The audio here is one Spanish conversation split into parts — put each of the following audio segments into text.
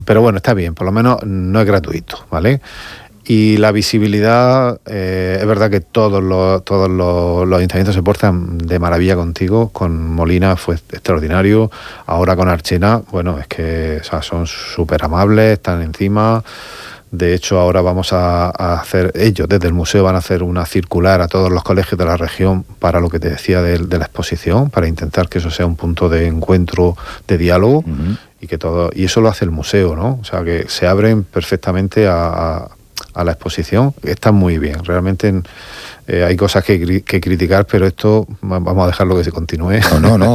Pero bueno, está bien, por lo menos no es gratuito, ¿vale? Y la visibilidad, es verdad que todos los ayuntamientos se portan de maravilla contigo. Con Molina fue extraordinario. Ahora con Archena, bueno, es que, o sea, son súper amables, están encima. De hecho, ahora vamos a hacer, ellos desde el museo van a hacer una circular a todos los colegios de la región para lo que te decía de la exposición, para intentar que eso sea un punto de encuentro, de diálogo, y eso lo hace el museo, ¿no? O sea, que se abren perfectamente a la exposición. Está muy bien, realmente hay cosas que criticar, pero esto vamos a dejarlo que se continúe. No,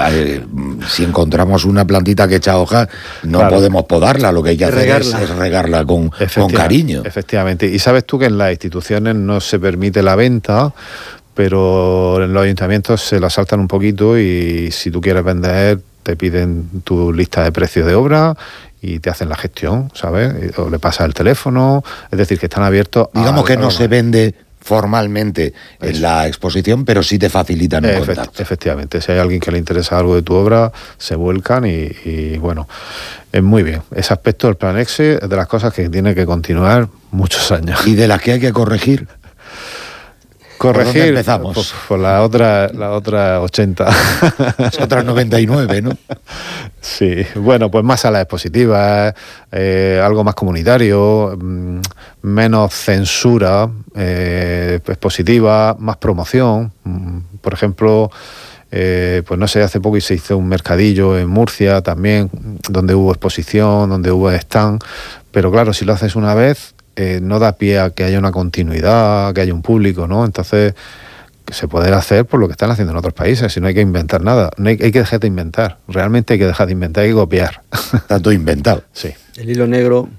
si encontramos una plantita que echa hojas, no podemos podarla, lo que hay que hacer es regarla con cariño. Efectivamente, y sabes tú que en las instituciones no se permite la venta, pero en los ayuntamientos se la saltan un poquito, y si tú quieres vender te piden tu lista de precios de obra y te hacen la gestión, ¿sabes? O le pasas el teléfono, es decir, que están abiertos. Digamos que no se vende formalmente en la exposición, pero sí te facilitan un contacto. Efectivamente, si hay alguien que le interesa algo de tu obra, se vuelcan y bueno, es muy bien. Ese aspecto del Plan EXE es de las cosas que tiene que continuar muchos años. ¿Y de las que hay que corregir? Corregir, empezamos por la otra 80. Las otras 99, ¿no? Sí, bueno, pues más salas expositivas, algo más comunitario, menos censura expositiva, más promoción. Por ejemplo, pues no sé, hace poco se hizo un mercadillo en Murcia también, donde hubo exposición, donde hubo stand, pero claro, si lo haces una vez, no da pie a que haya una continuidad, que haya un público, ¿no? Entonces, que se puede hacer por lo que están haciendo en otros países, si no hay que inventar nada, hay que dejar de inventar, realmente hay que dejar de inventar, hay que copiar. Está todo inventado. Sí. El hilo negro.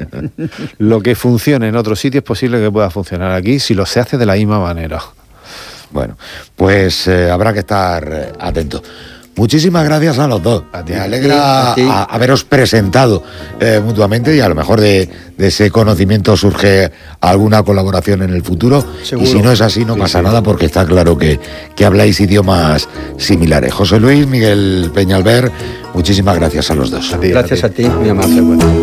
Lo que funcione en otro sitio es posible que pueda funcionar aquí si lo se hace de la misma manera. Bueno, pues habrá que estar atentos. Muchísimas gracias a los dos. Me alegra haberos presentado mutuamente, y a lo mejor de ese conocimiento surge alguna colaboración en el futuro. Seguro. Y si no es así, no pasa nada, porque está claro que habláis idiomas similares. José Luis, Miguel Peñalver, muchísimas gracias a los dos. Gracias a ti, muy amable.